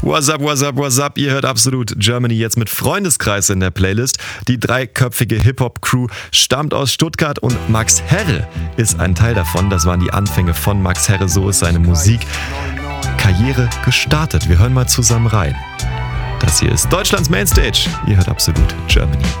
What's up, what's up, what's up? Ihr hört Absolut Germany jetzt mit Freundeskreis in der Playlist. Die dreiköpfige Hip-Hop-Crew stammt aus Stuttgart und Max Herre ist ein Teil davon. Das waren die Anfänge von Max Herre, so ist seine Musikkarriere gestartet. Wir hören mal zusammen rein. Das hier ist Deutschlands Mainstage. Ihr hört Absolut Germany.